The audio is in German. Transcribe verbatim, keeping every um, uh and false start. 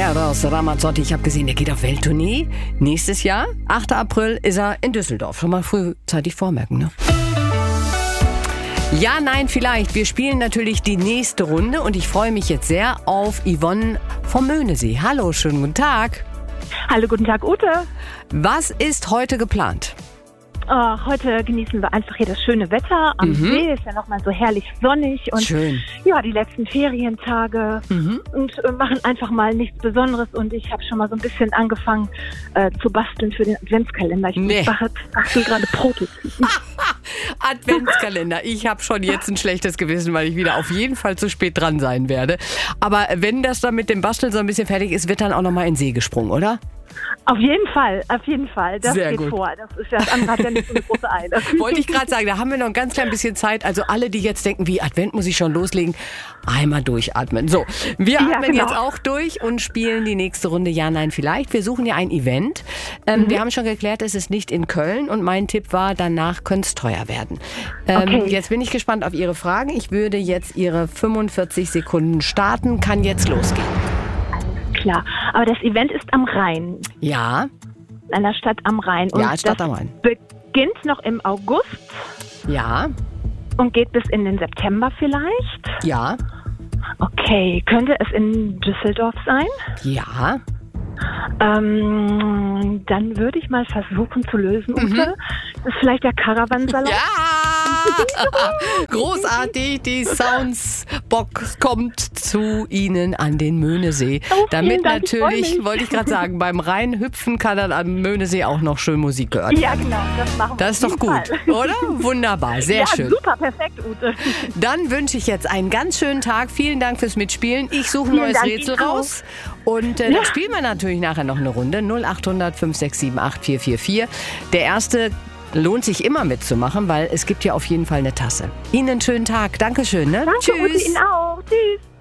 Eros Ramazzotti, ich habe gesehen, der geht auf Welttournee. Nächstes Jahr, achter April, ist er in Düsseldorf. Schon mal frühzeitig vormerken, ne? Ja, nein, vielleicht. Wir spielen natürlich die nächste Runde und ich freue mich jetzt sehr auf Yvonne vom Möhnesee. Hallo, schönen guten Tag. Hallo, guten Tag, Ute. Was ist heute geplant? Oh, heute genießen wir einfach hier das schöne Wetter. Am Mhm. See ist ja nochmal so herrlich sonnig. Und Schön. Ja, die letzten Ferientage. Mhm. Und äh, machen einfach mal nichts Besonderes. Und ich habe schon mal so ein bisschen angefangen äh, zu basteln für den Adventskalender. Ich Nee. bastel gerade Prototypen. Adventskalender. Ich habe schon jetzt ein schlechtes Gewissen, weil ich wieder auf jeden Fall zu spät dran sein werde. Aber wenn das dann mit dem Basteln so ein bisschen fertig ist, wird dann auch nochmal in den See gesprungen, oder? Auf jeden Fall, auf jeden Fall. Das Sehr geht gut. vor. Das ist ja, das andere hat ja nicht so eine große Eile. Wollte ich gerade sagen, da haben wir noch ein ganz klein bisschen Zeit. Also alle, die jetzt denken, wie Advent muss ich schon loslegen, einmal durchatmen. So, wir Ja, atmen genau. jetzt auch durch und spielen die nächste Runde Ja, Nein, Vielleicht. Wir suchen ja ein Event. Ähm, Mhm. Wir haben schon geklärt, es ist nicht in Köln und mein Tipp war, danach könnte es teuer werden. Ähm, Okay. Jetzt bin ich gespannt auf Ihre Fragen. Ich würde jetzt Ihre fünfundvierzig Sekunden starten. Kann jetzt losgehen. Klar. Aber das Event ist am Rhein. Ja, In einer Stadt am Rhein. Und Ja, Stadt das am Rhein. beginnt noch im August. ja, Und geht bis in den September vielleicht? ja, Okay, könnte es in Düsseldorf sein? ja. Ähm, dann würde ich mal versuchen zu lösen, Ute. Das ist vielleicht der Caravansalon? Ja! Großartig, die Soundsbox kommt zu Ihnen an den Möhnesee. Oh, vielen Damit Dank, ich freu natürlich, mich. wollte ich gerade sagen, beim Reinhüpfen kann dann am Möhnesee auch noch schön Musik gehört. Ja, genau, das machen wir. Das ist auf doch jeden gut, Fall. oder? Wunderbar, sehr Ja, schön. super, perfekt, Ute. Dann wünsche ich jetzt einen ganz schönen Tag. Vielen Dank fürs Mitspielen. Ich suche ein Vielen neues Dank, Rätsel ich auch. raus. Und äh, Ja. dann spielen wir natürlich nachher noch eine Runde. null acht hundert fünf sechs sieben acht vier vier vier. Der erste lohnt sich immer mitzumachen, weil es gibt ja auf jeden Fall eine Tasse. Ihnen einen schönen Tag. Dankeschön. Ne? Danke, Ute, Tschüss. Ihnen auch. Tschüss.